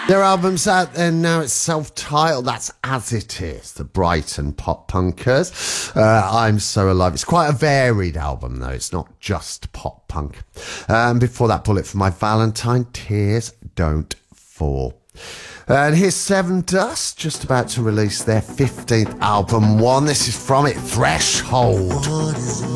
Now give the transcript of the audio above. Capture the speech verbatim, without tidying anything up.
Their album's out there now. It's self-titled. That's As It Is, the Brighton pop punkers. Uh, I'm So Alive. It's quite a varied album, though. It's not just pop punk. Um, before that, Bullet for My Valentine, Tears Don't Fall. And here's Seven Dust, just about to release their fifteenth album. One. This is from it, Threshold.